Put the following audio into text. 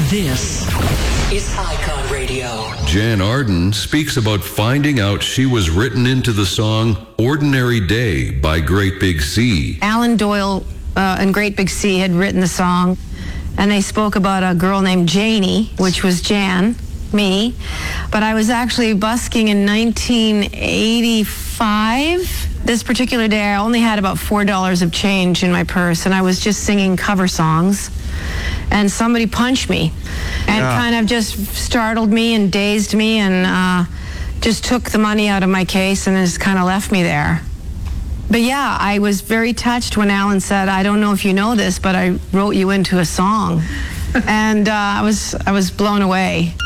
This is Icon Radio. Jan Arden speaks about finding out she was written into the song Ordinary Day by Great Big Sea. Alan Doyle and Great Big Sea had written the song, and they spoke about a girl named Janie, which was Jan, me. But I was actually busking in 1985. This particular day, I only had about $4 of change in my purse, and I was just singing cover songs. And somebody punched me and kind of just startled me and dazed me and just took the money out of my case and just kind of left me there. But yeah, I was very touched when Alan said, I don't know if you know this, but I wrote you into a song. And I was blown away.